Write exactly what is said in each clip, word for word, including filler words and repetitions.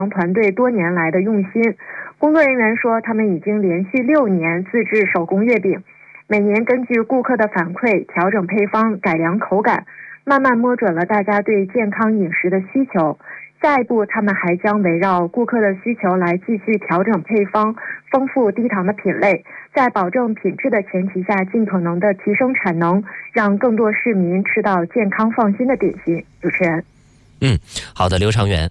团队多年来的用心。工作人员说，他们已经连续六年自制手工月饼，每年根据顾客的反馈调整配方，改良口感，慢慢摸准了大家对健康饮食的需求。下一步，他们还将围绕顾客的需求来继续调整配方，丰富低糖的品类，在保证品质的前提下，尽可能的提升产能，让更多市民吃到健康放心的点心。主持人， 嗯，好的，刘长元。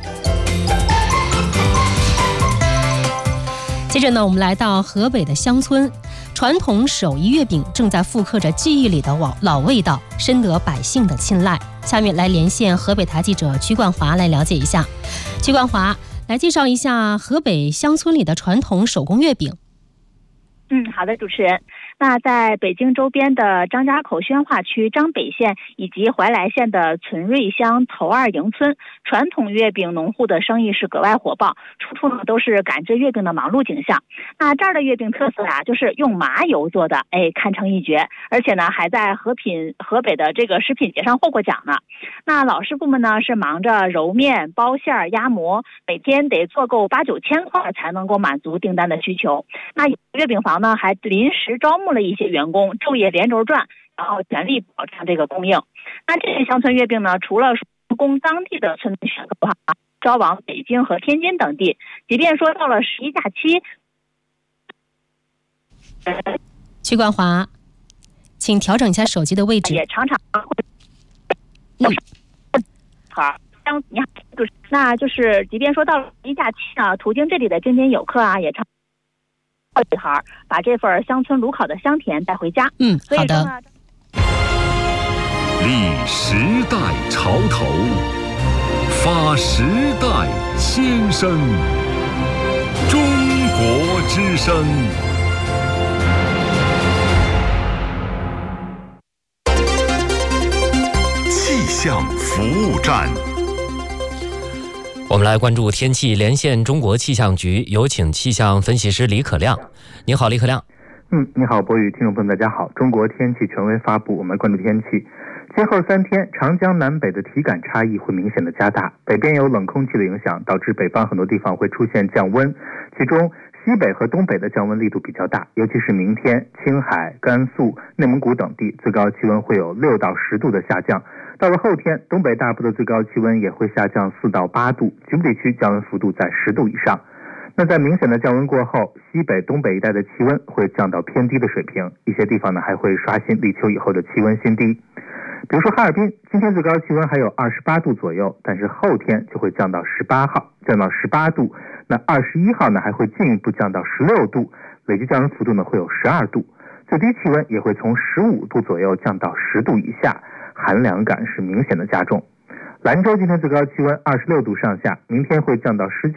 接着呢，我们来到河北的乡村，传统手艺月饼正在复刻着记忆里的老味道，深得百姓的青睐。下面来连线河北台记者曲冠华来了解一下。曲冠华，来介绍一下河北乡村里的传统手工月饼。 嗯，好的，主持人。那在北京周边的张家口宣化区张北县以及怀来县的存瑞乡头二营村，传统月饼农户的生意是格外火爆，处处呢都是赶制月饼的忙碌景象。那这儿的月饼特色啊，就是用麻油做的，哎，堪称一绝，而且呢还在河品河北的这个食品节上获过奖呢。那老师傅们呢是忙着揉面、包馅、压模，每天得做够八九千块才能够满足订单的需求。那月饼房呢还临时招募了一些员工，昼夜连轴转，然后全力保障这个供应。那这些乡村月饼呢，除了供当地的村民选购的话，招往北京和天津等地。即便说到了十一假期， 曲冠华，请调整一下手机的位置。 也常常会， 嗯， 好，你好，那就是即便说到了十一假期呢，途经这里的京津游客啊，也常。女孩把这份乡村炉烤的香甜带回家。 嗯，好的。 立时代潮头，发时代先声。中国之声。气象服务站。 我们来关注天气，连线中国气象局，有请气象分析师李可亮。你好，李可亮。 嗯，你好，博宇，听众朋友大家好。中国天气权威发布，我们关注天气。今后三天，长江南北的体感差异会明显的加大，北边有冷空气的影响，导致北方很多地方会出现降温，其中西北和东北的降温力度比较大，尤其是明天，青海、甘肃、内蒙古等地最高气温会有六到十度的下降。到了后天，东北大部的最高气温也会下降四到八度，局部地区降温幅度在十度以上。那在明显的降温过后，西北、东北一带的气温会降到偏低的水平，一些地方呢还会刷新立秋以后的气温新低。比如说哈尔滨，今天最高气温还有二十八度左右，但是后天就会降到十八号，降到十八度。那二十一号呢还会进一步降到十六度，累计降温幅度呢会有十二度，最低气温也会从十五度左右降到十度以下。寒凉感是明显的加重。兰州今天最高气温二十六度上下，明天会降到十九